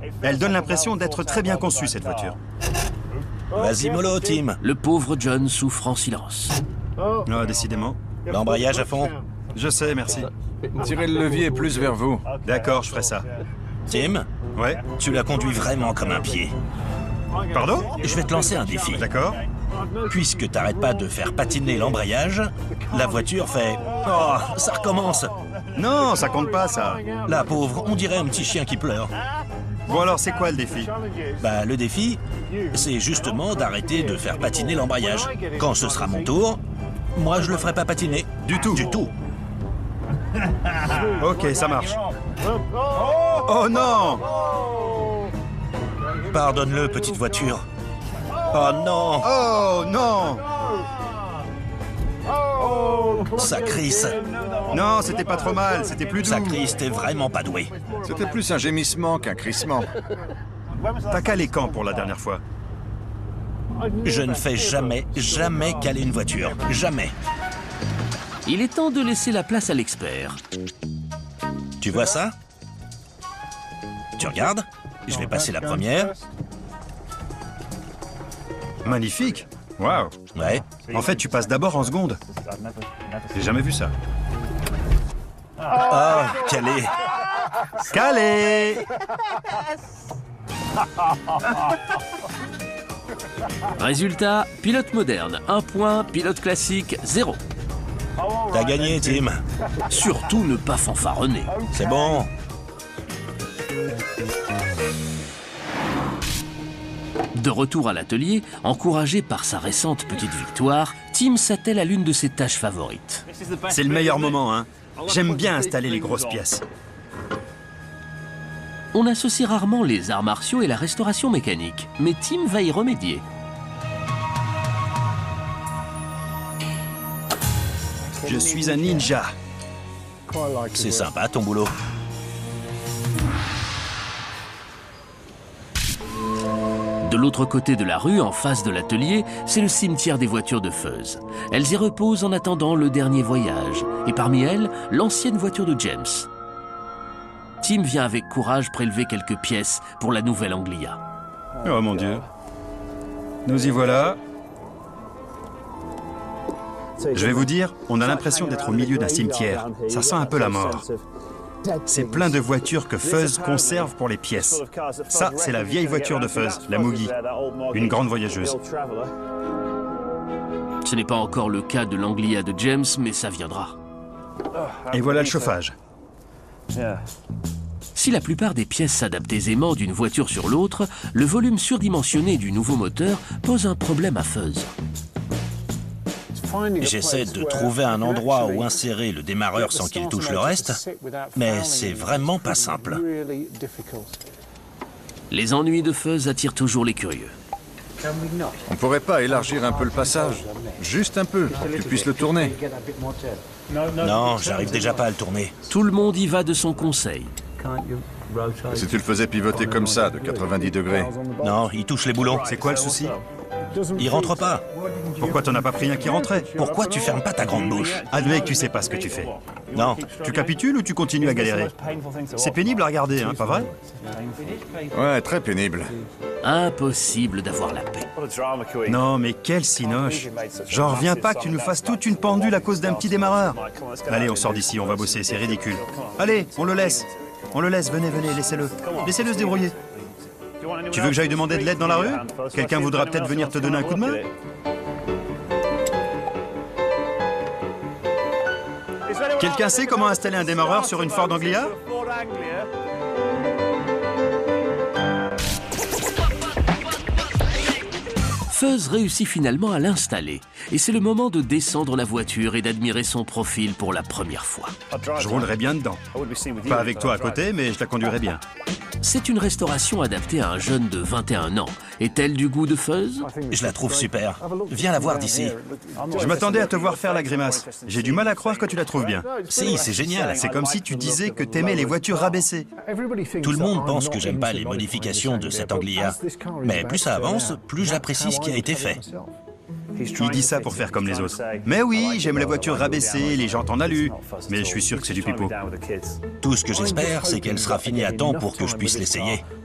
Elle donne l'impression d'être très bien conçue, cette voiture. Vas-y mollo, Tim. Le pauvre John souffre en silence. Ah, décidément. L'embrayage à fond. Je sais, merci. Tirez le levier plus vers vous. D'accord, je ferai ça. Tim, Ouais. tu la conduis vraiment comme un pied. Pardon? Je vais te lancer un défi. D'accord. Puisque t'arrêtes pas de faire patiner l'embrayage, la voiture fait... Oh, ça recommence. Non, ça compte pas, ça. La pauvre, on dirait un petit chien qui pleure. Bon alors, c'est quoi le défi? Bah, le défi, c'est justement d'arrêter de faire patiner l'embrayage. Quand ce sera mon tour, moi je le ferai pas patiner. Du tout. Du tout. Ok, ça marche. Oh non! Pardonne-le, petite voiture. Oh non, Oh non! ça crisse. Non, c'était pas trop mal, c'était plus doux. Ça crisse, t'es vraiment pas doué. C'était plus un gémissement qu'un crissement. T'as calé quand pour la dernière fois? Je ne fais jamais caler une voiture. Jamais. Il est temps de laisser la place à l'expert. Tu vois ça? Tu regardes? Je vais passer la première. Magnifique. Waouh. Ouais. En fait, tu passes d'abord en seconde. J'ai jamais vu ça. Oh, calé. Calé! Résultat, pilote moderne, 1 point, pilote classique, 0. T'as gagné, Tim. Surtout ne pas fanfaronner. C'est bon. De retour à l'atelier, encouragé par sa récente petite victoire, Tim s'attelle à l'une de ses tâches favorites. C'est le meilleur moment, hein. J'aime bien installer les grosses pièces. On associe rarement les arts martiaux et la restauration mécanique, mais Tim va y remédier. Je suis un ninja. C'est sympa ton boulot. De l'autre côté de la rue, en face de l'atelier, c'est le cimetière des voitures de Fuzz. Elles y reposent en attendant le dernier voyage, et parmi elles, l'ancienne voiture de James. Tim vient avec courage prélever quelques pièces pour la nouvelle Anglia. Oh mon Dieu. Nous y voilà. Je vais vous dire, on a l'impression d'être au milieu d'un cimetière. Ça sent un peu la mort. C'est plein de voitures que Fuzz conserve pour les pièces. Ça, c'est la vieille voiture de Fuzz, la Moogie, une grande voyageuse. Ce n'est pas encore le cas de l'Anglia de James, mais ça viendra. Et voilà le chauffage. Si la plupart des pièces s'adaptent aisément d'une voiture sur l'autre, le volume surdimensionné du nouveau moteur pose un problème à Fuzz. J'essaie de trouver un endroit où insérer le démarreur sans qu'il touche le reste, mais c'est vraiment pas simple. Les ennuis de Fuzz attirent toujours les curieux. On pourrait pas élargir un peu le passage? Juste un peu, que tu puisses le tourner. Non, j'arrive déjà pas à le tourner. Tout le monde y va de son conseil. Et si tu le faisais pivoter comme ça, de 90 degrés? Non, il touche les boulons. C'est quoi le souci? Il rentre pas. Pourquoi t'en as pas pris un qui rentrait? Pourquoi tu fermes pas ta grande bouche? Admets que tu sais pas ce que tu fais. Non, Tu capitules ou tu continues à galérer? C'est pénible à regarder, hein, pas vrai? Ouais, très pénible. Impossible d'avoir la paix. Non, mais quel cinoche! J'en reviens pas que tu nous fasses toute une pendule à cause d'un petit démarreur. Allez, on sort d'ici, on va bosser, c'est ridicule. Allez, on le laisse. On le laisse, venez, venez, laissez-le. Laissez-le se débrouiller. Tu veux que j'aille demander de l'aide dans la rue? Quelqu'un voudra peut-être venir te donner un coup de main? Quelqu'un sait comment installer un démarreur sur une Ford Anglia? Fuzz réussit finalement à l'installer. Et c'est le moment de descendre la voiture et d'admirer son profil pour la première fois. Je roulerai bien dedans. Pas avec toi à côté, mais je la conduirai bien. C'est une restauration adaptée à un jeune de 21 ans. Est-elle du goût de Fuzz? je la trouve super. Viens la voir d'ici. Je m'attendais à te voir faire la grimace. J'ai du mal à croire que tu la trouves bien. Si, c'est génial. C'est comme si tu disais que t'aimais les voitures rabaissées. Tout le monde pense que j'aime pas les modifications de cette Anglia. Mais plus ça avance, plus j'apprécie ce qui a été fait. Il dit ça pour faire comme les autres. Mais oui, j'aime les voitures rabaissées, les jantes en alu. Mais je suis sûr que c'est du pipeau. Tout ce que j'espère, c'est qu'elle sera finie à temps pour que je puisse l'essayer.